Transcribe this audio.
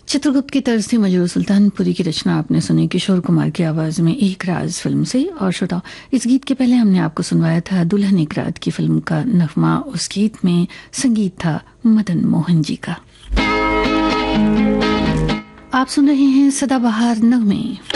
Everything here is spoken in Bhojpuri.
चित्रगुप्त की तर्ज थी मजरूह सुल्तानपुरी की रचना आपने सुनी किशोर कुमार की आवाज में एक राज फिल्म से। और श्रोताओ, इस गीत के पहले हमने आपको सुनवाया था दुल्हन एक रात की फिल्म का नगमा। उस गीत में संगीत था मदन मोहन जी का। आप सुन रहे हैं सदाबहार नगमे।